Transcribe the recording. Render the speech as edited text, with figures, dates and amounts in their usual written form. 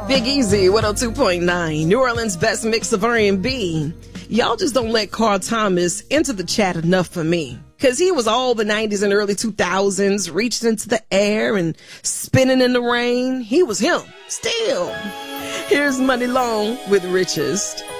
Big Easy, 102.9, New Orleans' best mix of R&B. Y'all just don't let Carl Thomas into the chat enough for me. Because he was all the 90s and early 2000s, reached into the air and spinning in the rain. He was him. Still. Here's Money Long with Richest.